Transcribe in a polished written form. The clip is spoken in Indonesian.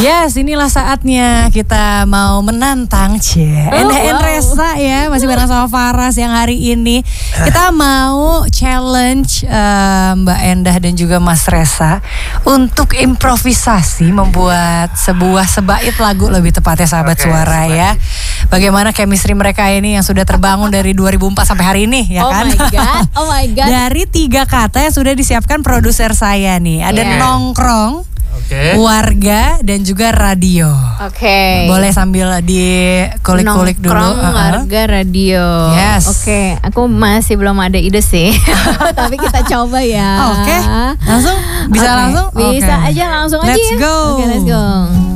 Yes, inilah saatnya kita mau menantang Endah and Resa ya. Masih bareng sama Faras yang hari ini kita mau challenge Mbak Endah dan juga Mas Resa untuk improvisasi membuat sebuah sebait lagu, lebih tepatnya sahabat suara ya. Bagaimana chemistry mereka ini yang sudah terbangun dari 2004 sampai hari ini ya kan? Oh my god. Dari 3 kata yang sudah disiapkan produser saya nih. Ada nongkrong, warga, dan juga radio. Boleh sambil dikulik-kulik dulu. Nongkrong, warga, radio. Yes. Aku masih belum ada ide sih. Tapi kita coba ya. Langsung? Bisa langsung? Bisa aja langsung aja. Let's go. Let's go.